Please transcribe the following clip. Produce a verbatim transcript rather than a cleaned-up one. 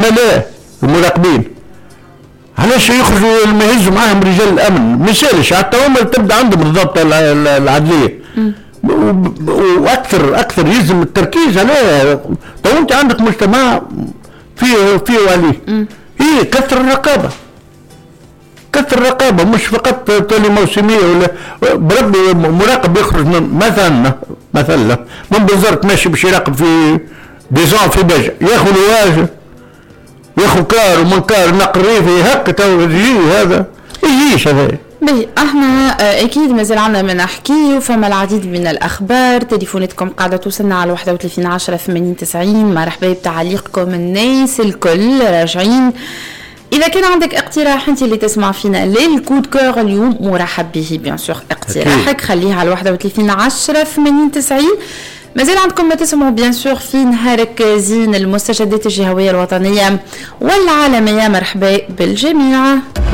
لا المراقبين علاش يخرجوا ما يهزوا معاهم رجال الامن ما يسالش حتى هم تبدا عندهم الضبط العدليه واكثر اكثر يلزم التركيز عليه. تو انت عندك مجتمع فيه فيه عليه هي كثر الرقابه كثر الرقابه مش فقط تولي موسميه ولا بربي مراقب يخرج من مثلا مثلا من بنزرت ماشي باش يراقب في ديزون في بجا ياخذ واجه ياخذ كار ومن كار نقل ريفي هكا تو يجي هذا يجيش هذا. باهي احنا اكيد مازال عندنا ما نحكي وفما العديد من الاخبار. تليفوناتكم قاعده توصلنا على واحد وثلاثين عشرة ثمانين تسعين. مرحبا بتعليقكم الناس الكل راجعين. اذا كان عندك اقتراح انت اللي تسمع فينا للكود كور اليوم مرحب به بيان سور. اقتراحك خليها على واحد وثلاثين عشرة ثمانين تسعين. مازال عندكم ما تسمعوا بيان سور في نهارك زين المستجدات الجهويه الوطنيه والعالميه. مرحبا بالجميع.